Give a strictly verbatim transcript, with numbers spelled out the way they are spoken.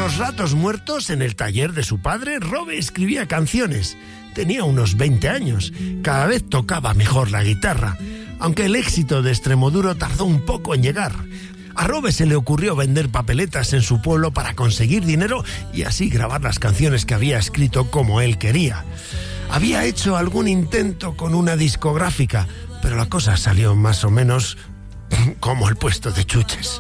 los ratos muertos, en el taller de su padre, Robe escribía canciones. Tenía unos veinte años. Cada vez tocaba mejor la guitarra, aunque el éxito de Extremoduro tardó un poco en llegar. A Robe se le ocurrió vender papeletas en su pueblo para conseguir dinero y así grabar las canciones que había escrito como él quería. Había hecho algún intento con una discográfica, pero la cosa salió más o menos como el puesto de chuches.